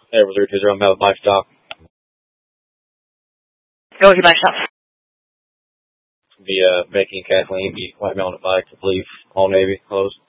Air 320 Mel Mike stop. What was your bike stop? Be Becky and Kathleen be white male on the bike to leave All Navy closed.